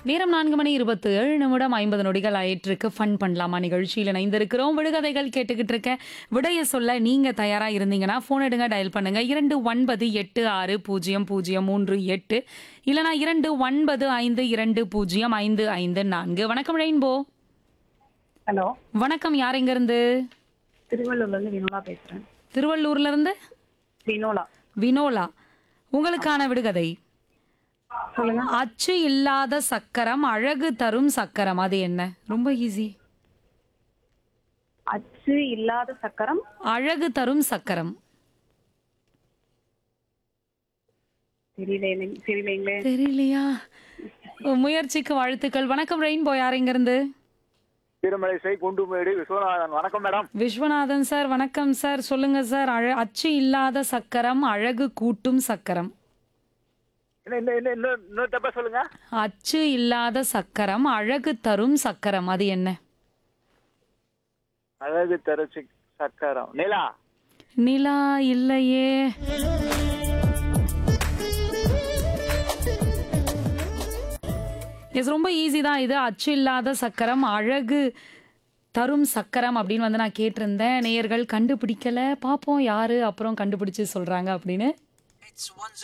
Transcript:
நேரம் 4:27 50 ஆயிட்டிருக்கு. ஃபன் பண்ணலாமா நிகழ்ச்சியில் இணைந்திருக்கிறோம். விடுகதைகள் கேட்டுக்கிட்டு இருக்கேன். விடைய சொல்ல நீங்க தயாரா இருந்தீங்கன்னா ஃபோன் எடுங்க, டயல் பண்ணுங்க 29860038 இல்லனா 2952055554. வணக்கம் ரெயின்போ. ஹலோ, வணக்கம், யார் எங்க இருந்து? திருவள்ளூர்ல இருந்து வினோலா பேசுறேன். திருவள்ளூர்ல இருந்து வினோலா, வினோலா. உங்களுக்கான விடுகதை. சொல்லுங்க. அச்சு இல்லாத சக்கரம், அழகு தரும் சக்கரம், அது என்ன? ரொம்ப ஈஸி. அச்சு இல்லாத சக்கரம், அழகு தரும் சக்கரம். தெரியலைங்களே. தெரியலையா? முயற்சிக்கு வாழ்த்துக்கள். வணக்கம் ரெயின்போ, யார் எங்க இருந்து? திருமலைசை குண்டுமேடு விஸ்வநாதன். வணக்கம் மேடம். விஸ்வநாதன் சார், வணக்கம் சார். சொல்லுங்க சார். அச்சு இல்லாத சக்கரம், அழகு கூட்டும் சக்கரம். இன்னொரு தப்பா சொல்லுங்க. அச்சு இல்லாத சக்கரம், அழகு தரும் சக்கரம், அது என்ன? அழகு தர சக்கரம். நிலா. நிலா இல்லையே. எஸ், ரொம்ப ஈஸி தான் இது. அச்சு இல்லாத சக்கரம், அழகு தரும் சக்கரம் அப்படின்னு நான் கேட்டிருந்தேன். நேயர்கள் கண்டுபிடிக்கல. பார்ப்போம் யாரு அப்புறம் கண்டுபிடிச்சு சொல்றாங்க அப்படின்னு.